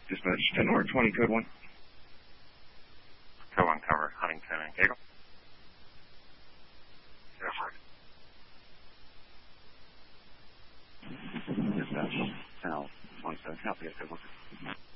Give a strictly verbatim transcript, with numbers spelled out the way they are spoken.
Dispatch ten or twenty, code one. Code one, cover Huntington and Cagle. Dispatch, Al, twenty-seven, copy, code one.